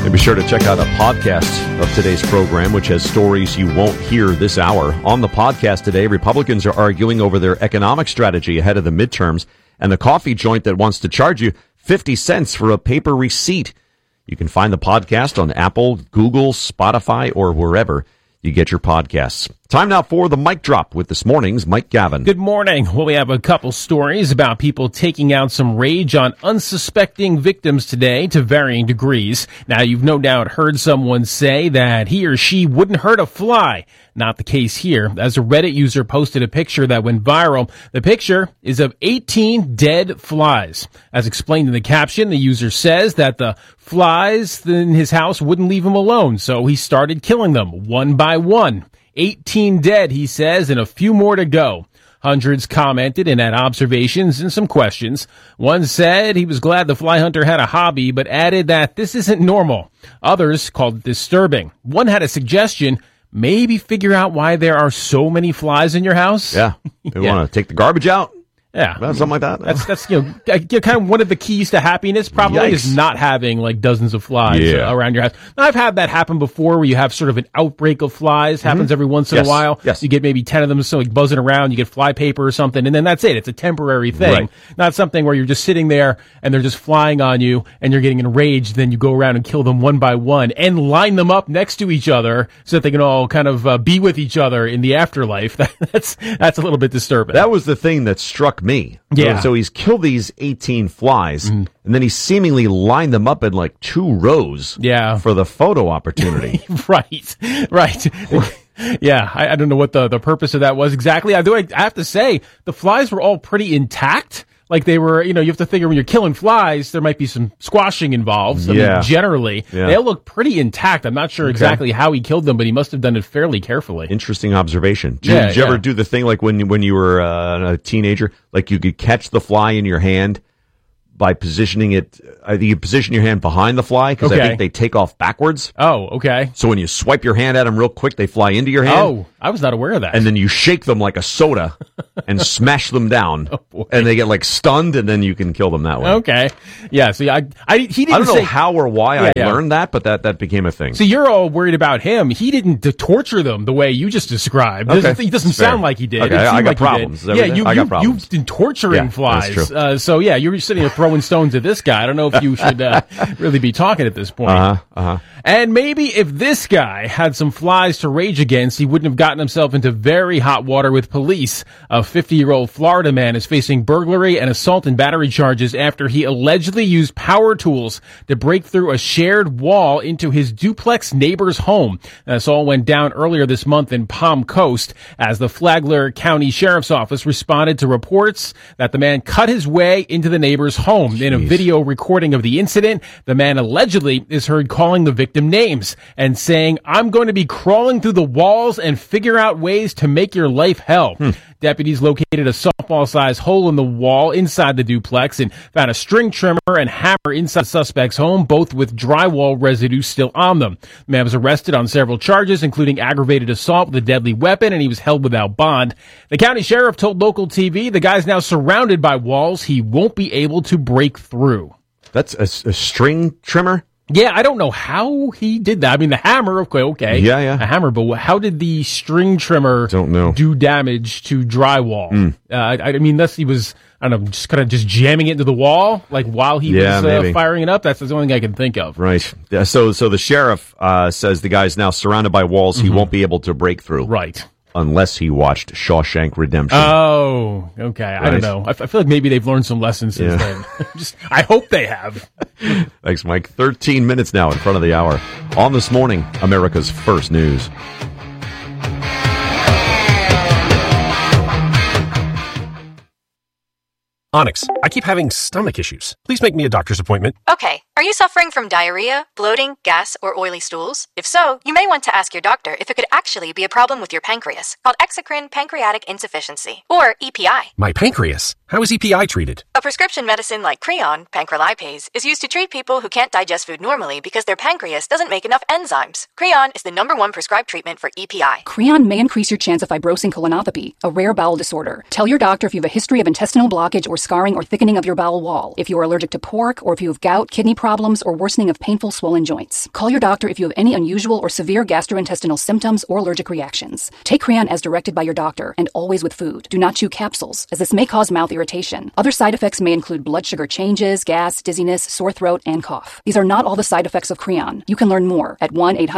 And be sure to check out a podcast of today's program, which has stories you won't hear this hour. On the podcast today, Republicans are arguing over their economic strategy ahead of the midterms and the coffee joint that wants to charge you 50 cents for a paper receipt. You can find the podcast on Apple, Google, Spotify, or wherever you get your podcasts. Time now for the Mic Drop with this morning's Mike Gavin. Good morning. Well, we have a couple stories about people taking out some rage on unsuspecting victims today to varying degrees. Now, you've no doubt heard someone say that he or she wouldn't hurt a fly. Not the case here, as a Reddit user posted a picture that went viral. The picture is of 18 dead flies. As explained in the caption, the user says that the flies in his house wouldn't leave him alone, so he started killing them one by one. 18 dead, he says, and a few more to go. Hundreds commented and had observations and some questions. One said he was glad the fly hunter had a hobby, but added that this isn't normal. Others called it disturbing. One had a suggestion: maybe figure out why there are so many flies in your house. Yeah. You want to take the garbage out? Yeah. Something like that. That's kind of one of the keys to happiness probably is not having like dozens of flies around your house. Now, I've had that happen before where you have sort of an outbreak of flies. Happens every once in a while. Yes. You get maybe 10 of them buzzing around. You get fly paper or something, and then that's it. It's a temporary thing. Right. Not something where you're just sitting there and they're just flying on you and you're getting enraged. Then you go around and kill them one by one and line them up next to each other so that they can all kind of be with each other in the afterlife. That's a little bit disturbing. That was the thing that struck me. Yeah. So he's killed these 18 flies, and then he seemingly lined them up in like 2 rows for the photo opportunity. Right. Yeah, I don't know what the purpose of that was exactly. I have to say, the flies were all pretty intact. Like they were, you have to figure when you're killing flies, there might be some squashing involved. I mean, generally, they all look pretty intact. I'm not sure exactly how he killed them, but he must have done it fairly carefully. Interesting observation. Did you ever do the thing like when you were a teenager, like you could catch the fly in your hand by positioning it? You position your hand behind the fly because I think they take off backwards. Oh, okay. So when you swipe your hand at them real quick, they fly into your hand. Oh, I was not aware of that. And then you shake them like a soda and smash them down. Oh, boy. And they get like stunned, and then you can kill them that way. Okay. Yeah, so he didn't I don't know how or why I learned that, but that became a thing. So you're all worried about him. He didn't torture them the way you just described. Okay. He doesn't sound like he did. Okay, I got problems. Yeah, I got problems. You've been torturing flies. That's true. So you're sitting there throwing stones at this guy. I don't know if you should really be talking at this point. And maybe if this guy had some flies to rage against, he wouldn't have gotten himself into very hot water with police. A 50-year-old Florida man is facing burglary and assault and battery charges after he allegedly used power tools to break through a shared wall into his duplex neighbor's home. This all went down earlier this month in Palm Coast as the Flagler County Sheriff's Office responded to reports that the man cut his way into the neighbor's home. In a video recording of the incident, the man allegedly is heard calling the victim names and saying, "I'm going to be crawling through the walls and figure out ways to make your life hell." Deputies located a softball-sized hole in the wall inside the duplex and found a string trimmer and hammer inside the suspect's home, both with drywall residue still on them. The man was arrested on several charges, including aggravated assault with a deadly weapon, and he was held without bond. The county sheriff told local TV the guy's now surrounded by walls he won't be able to break through. That's a string trimmer? Yeah, I don't know how he did that. I mean, the hammer, okay. Yeah. A hammer, but how did the string trimmer do damage to drywall? I mean, unless he was, I don't know, just jamming it into the wall, like while he was firing it up. That's the only thing I can think of. Right. Yeah, so the sheriff says the guy's now surrounded by walls he won't be able to break through. Right. Unless he watched Shawshank Redemption. Oh, okay. Right. I don't know. I feel like maybe they've learned some lessons since then. I hope they have. Thanks, Mike. 13 minutes now in front of the hour. On This Morning, America's First News. Onyx, I keep having stomach issues. Please make me a doctor's appointment. Okay, are you suffering from diarrhea, bloating, gas, or oily stools? If so, you may want to ask your doctor if it could actually be a problem with your pancreas, called exocrine pancreatic insufficiency, or EPI. My pancreas? How is EPI treated? A prescription medicine like Creon, pancrelipase, is used to treat people who can't digest food normally because their pancreas doesn't make enough enzymes. Creon is the #1 prescribed treatment for EPI. Creon may increase your chance of fibrosing colonopathy, a rare bowel disorder. Tell your doctor if you have a history of intestinal blockage or scarring or thickening of your bowel wall, if you are allergic to pork, or if you have gout, kidney problems, problems, or worsening of painful swollen joints. Call your doctor if you have any unusual or severe gastrointestinal symptoms or allergic reactions. Take Creon as directed by your doctor and always with food. Do not chew capsules, as this may cause mouth irritation. Other side effects may include blood sugar changes, gas, dizziness, sore throat, and cough. These are not all the side effects of Creon. You can learn more at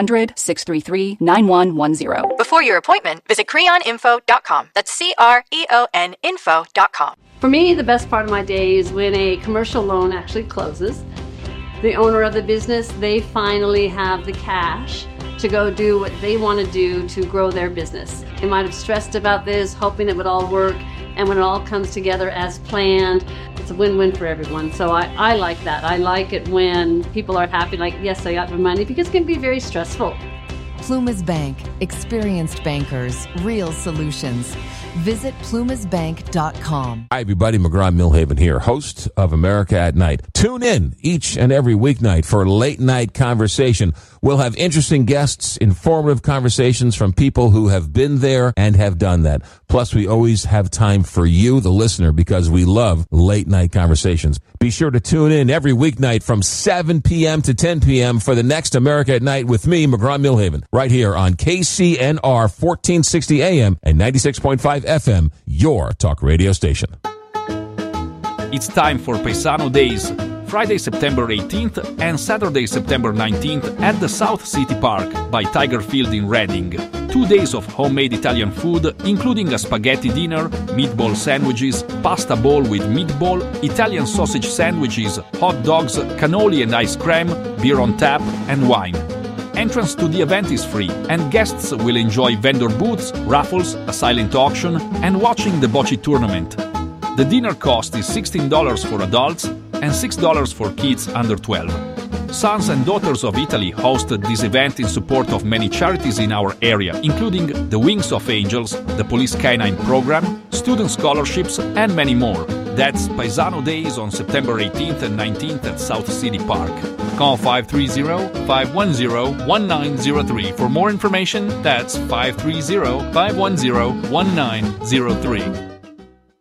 1-800-633-9110. Before your appointment, visit creoninfo.com. That's CREON info.com. For me, the best part of my day is when a commercial loan actually closes. The owner of the business, they finally have the cash to go do what they want to do to grow their business. They might have stressed about this, hoping it would all work, and when it all comes together as planned, it's a win-win for everyone. So I like that. I like it when people are happy, like, yes, I got my money, because it can be very stressful. Plumas Bank. Experienced bankers. Real solutions. Visit plumasbank.com. Hi, everybody. McGraw-Milhaven here, host of America at Night. Tune in each and every weeknight for Late Night Conversation. We'll have interesting guests, informative conversations from people who have been there and have done that. Plus, we always have time for you, the listener, because we love late night conversations. Be sure to tune in every weeknight from 7 p.m. to 10 p.m. for the next America at Night with me, McGraw-Milhaven, right here on KCNR 1460 AM and 96.5 FM, your talk radio station. It's time for Paisano Days, Friday, September 18th and Saturday, September 19th at the South City Park by Tiger Field in Reading. 2 days of homemade Italian food, including a spaghetti dinner, meatball sandwiches, pasta bowl with meatball, Italian sausage sandwiches, hot dogs, cannoli and ice cream, beer on tap, and wine. Entrance to the event is free, and guests will enjoy vendor booths, raffles, a silent auction, and watching the bocce tournament. The dinner cost is $16 for adults and $6 for kids under 12. Sons and Daughters of Italy hosted this event in support of many charities in our area, including the Wings of Angels, the Police Canine Program, student scholarships, and many more. That's Paisano Days on September 18th and 19th at South City Park. Call 530-510-1903. For more information, that's 530-510-1903.